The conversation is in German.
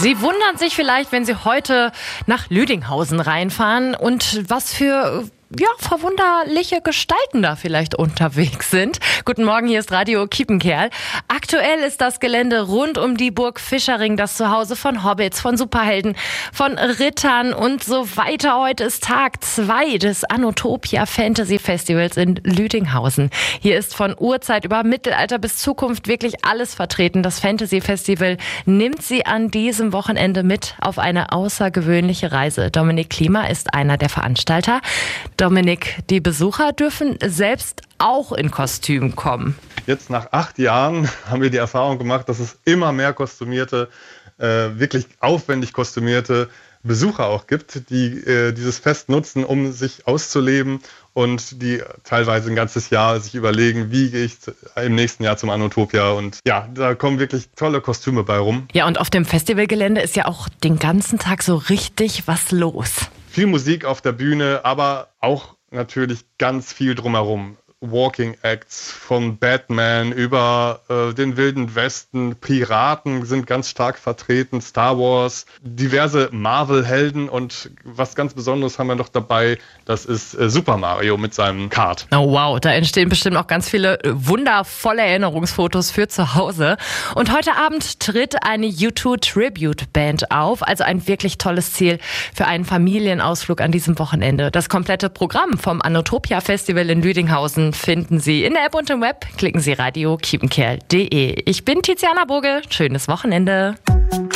Sie wundern sich vielleicht, wenn Sie heute nach Lüdinghausen reinfahren und was für verwunderliche Gestalten da vielleicht unterwegs sind. Guten Morgen, hier ist Radio Kiepenkerl. Aktuell ist das Gelände rund um die Burg Fischering das Zuhause von Hobbits, von Superhelden, von Rittern und so weiter. Heute ist Tag 2 des Anotopia Fantasy Festivals in Lüdinghausen. Hier ist von Urzeit über Mittelalter bis Zukunft wirklich alles vertreten. Das Fantasy Festival nimmt Sie an diesem Wochenende mit auf eine außergewöhnliche Reise. Dominik Klima ist einer der Veranstalter. Dominik, die Besucher dürfen selbst auch in Kostüm kommen. Jetzt nach 8 Jahren haben wir die Erfahrung gemacht, dass es immer mehr kostümierte, wirklich aufwendig kostümierte Besucher auch gibt, die dieses Fest nutzen, um sich auszuleben und die teilweise ein ganzes Jahr sich überlegen, wie gehe ich im nächsten Jahr zum Anotopia. Und ja, da kommen wirklich tolle Kostüme bei rum. Ja, und auf dem Festivalgelände ist ja auch den ganzen Tag so richtig was los. Viel Musik auf der Bühne, aber auch natürlich ganz viel drumherum. Walking Acts von Batman über den Wilden Westen, Piraten sind ganz stark vertreten, Star Wars, diverse Marvel-Helden und was ganz Besonderes haben wir noch dabei, das ist Super Mario mit seinem Kart. Oh wow, da entstehen bestimmt auch ganz viele wundervolle Erinnerungsfotos für zu Hause. Und heute Abend tritt eine U2-Tribute-Band auf, also ein wirklich tolles Ziel für einen Familienausflug an diesem Wochenende. Das komplette Programm vom Anotopia Festival in Lüdinghausen finden Sie in der App und im Web. Klicken Sie radio-kiepenkerl.de. Ich bin Tiziana Burge. Schönes Wochenende.